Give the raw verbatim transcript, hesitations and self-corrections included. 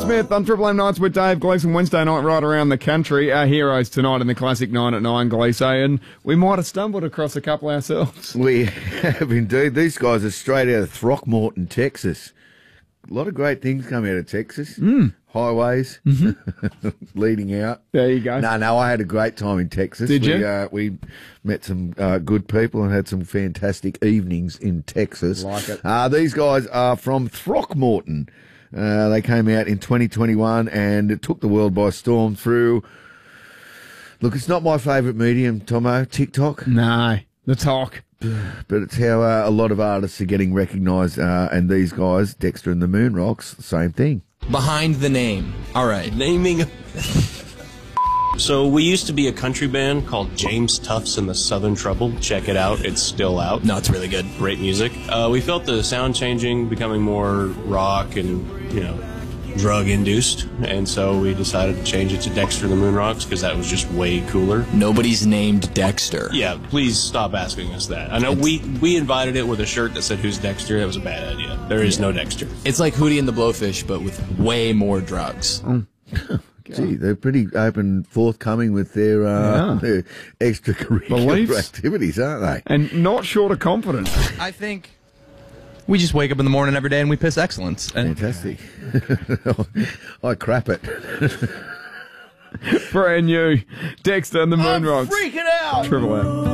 Smith on Triple M Nights with Dave Gleeson, Wednesday night right around the country. Our heroes tonight in the Classic nine at nine, Gleeson, and we might have stumbled across a couple ourselves. We have indeed. These guys are straight out of Throckmorton, Texas. A lot of great things come out of Texas. Mm. Highways mm-hmm. leading out. There you go. No, no, I had a great time in Texas. Did we, you? Uh, we met some uh, good people and had some fantastic evenings in Texas. Like it. Uh, these guys are from Throckmorton. Uh, they came out in twenty twenty-one and it took the world by storm through... Look, it's not my favourite medium, Tomo, TikTok. No, the talk. But it's how uh, a lot of artists are getting recognised, uh, and these guys, Dexter and the Moonrocks, same thing. Behind the name. All right. Naming. So we used to be a country band called James Tufts and the Southern Trouble. Check it out. It's still out. No, it's really good. Great music. Uh, we felt the sound changing, becoming more rock and, you know, drug-induced. And so we decided to change it to Dexter and the Moonrocks because that was just way cooler. Nobody's named Dexter. Yeah, please stop asking us that. I know we, we invited it with a shirt that said, "Who's Dexter?" That was a bad idea. There is yeah. no Dexter. It's like Hootie and the Blowfish, but with way more drugs. Mm. Gee, they're pretty open, forthcoming with their, uh, yeah. their extracurricular Beliefs. activities, aren't they? And not short of confidence. I think we just wake up in the morning every day and we piss excellence. And fantastic. I crap it. Brand new Dexter and the Moonrocks. I'm freaking out! Triple M.